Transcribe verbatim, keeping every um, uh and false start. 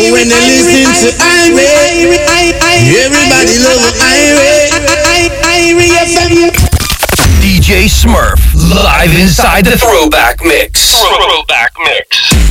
when they listen to Irie, everybody love Irie, Irie F M. D J Smurf, live inside the Throwback Mix. Throwback Mix.